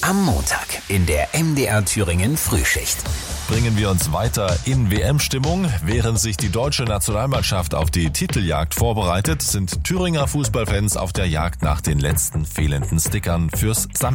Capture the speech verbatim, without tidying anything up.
Am Montag in der M D R Thüringen Frühschicht. Bringen wir uns weiter in W M-Stimmung. Während sich die deutsche Nationalmannschaft auf die Titeljagd vorbereitet, sind Thüringer Fußballfans auf der Jagd nach den letzten fehlenden Stickern fürs Sammeln.